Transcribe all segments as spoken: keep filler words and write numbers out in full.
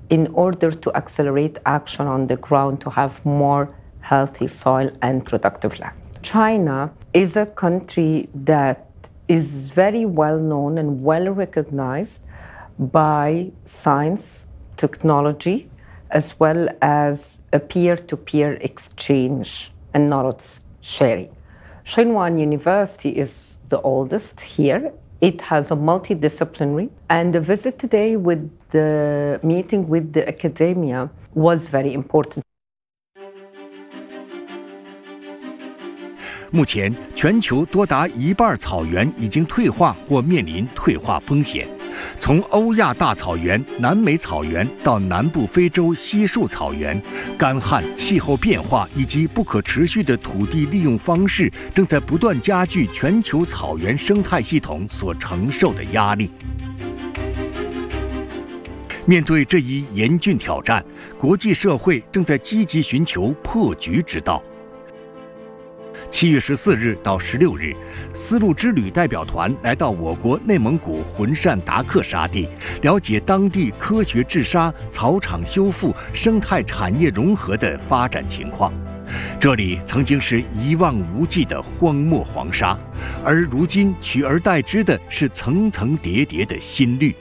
in order to accelerate action on the ground to have more healthy soil and productive land. China is a country that is very well known and well recognized by science, technology, as well as a peer-to-peer exchange and knowledge sharing. Tsinghua University is the oldest here. It has a multidisciplinary, and the visit today with the meeting with the academia was very important. 目前，全球多达一半草原已经退化或面临退化风险。从欧亚大草原、南美草原到南部非洲稀树草原，干旱、气候变化以及不可持续的土地利用方式，正在不断加剧全球草原生态系统所承受的压力。面对这一严峻挑战，国际社会正在积极寻求破局之道。 七月十四日到十六日，丝路之旅代表团来到我国内蒙古浑善达克沙地，了解当地科学治沙、草场修复、生态产业融合的发展情况。这里曾经是一望无际的荒漠黄沙，而如今取而代之的是层层叠叠的新绿。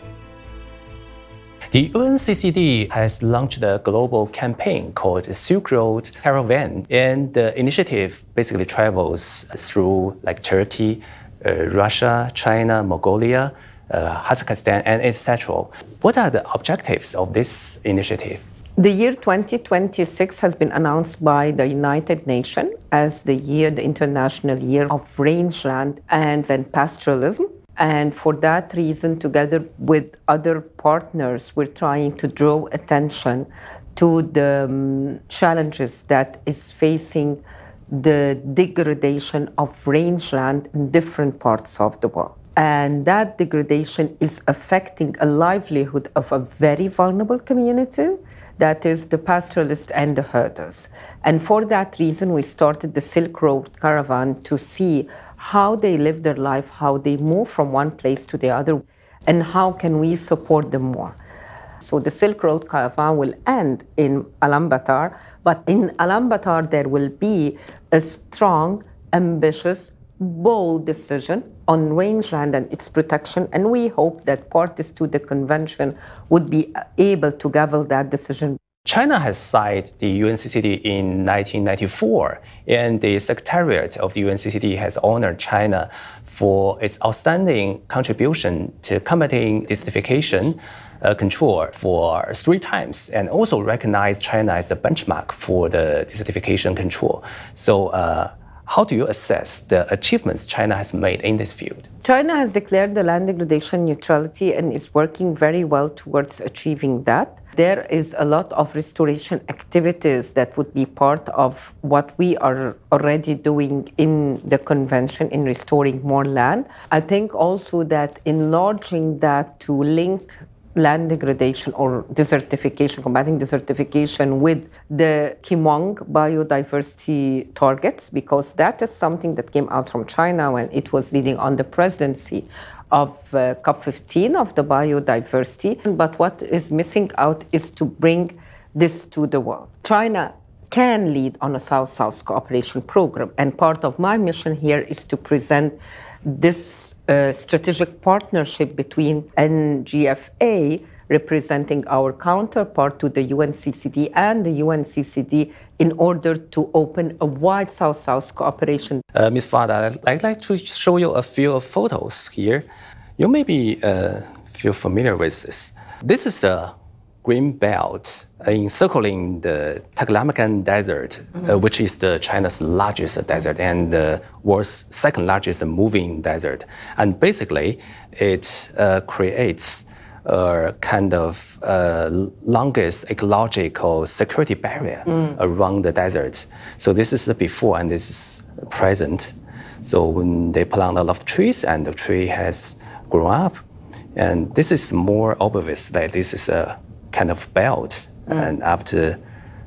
The U N C C D has launched a global campaign called Silk Road Caravan, and the initiative basically travels through like Turkey, uh, Russia, China, Mongolia, uh, Kazakhstan, and et cetera. What are the objectives of this initiative? The year twenty twenty-six has been announced by the United Nations as the year, the International Year of Rangeland and then Pastoralism. And for that reason, together with other partners, we're trying to draw attention to the um, challenges that is facing the degradation of rangeland in different parts of the world. And that degradation is affecting a livelihood of a very vulnerable community, that is the pastoralists and the herders. And for that reason, we started the Silk Road Caravan to see how they live their life, how they move from one place to the other, and how can we support them more. So the Silk Road Caravan will end in Ulaanbaatar, but in Ulaanbaatar there will be a strong, ambitious, bold decision on rangeland and its protection, and we hope that parties to the convention would be able to gavel that decision. China has signed the U N C C D in nineteen ninety-four, and the Secretariat of the U N C C D has honored China for its outstanding contribution to combating desertification uh, control for three times, and also recognized China as the benchmark for the desertification control. So, uh, how do you assess the achievements China has made in this field? China has declared the land degradation neutrality and is working very well towards achieving that. There is a lot of restoration activities that would be part of what we are already doing in the convention in restoring more land. I think also that enlarging that to link land degradation or desertification, combating desertification with the Kimong biodiversity targets, because that is something that came out from China when it was leading on the presidency of uh, COP fifteen of the biodiversity. But what is missing out is to bring this to the world. China can lead on a South-South cooperation program, and part of my mission here is to present this uh, strategic partnership between N G F A, representing our counterpart to the U N C C D, and the U N C C D in order to open a wide South-South cooperation. Uh, Miz Fada, I'd like to show you a few photos here. You may be uh, feel familiar with this. This is a green belt encircling the Taklamakan Desert, mm-hmm. uh, which is the China's largest desert and the world's second largest moving desert. And basically, it uh, creates a kind of uh, longest ecological security barrier mm. around the desert. So this is the before and this is present. So when they plant a lot of trees and the tree has grown up, and this is more obvious that this is a kind of belt. Mm. And after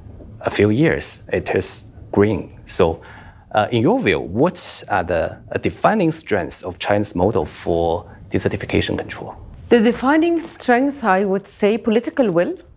a few years, it is green. So uh, in your view, what are the uh, defining strengths of China's model for desertification control? The defining strengths, I would say, political will,